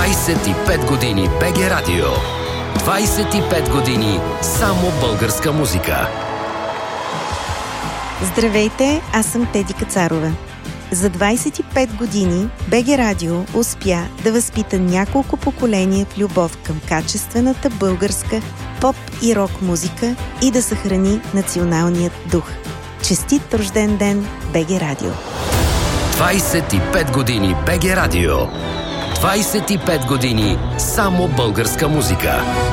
25 години БГ Радио. 25 години само българска музика. Здравейте, аз съм Теди Кацарова. За 25 години БГ Радио успя да възпита няколко поколения в любов към качествената българска поп и рок музика и да съхрани националният дух. Честит рожден ден, БГ Радио! 25 години БГ Радио. 25 години само българска музика.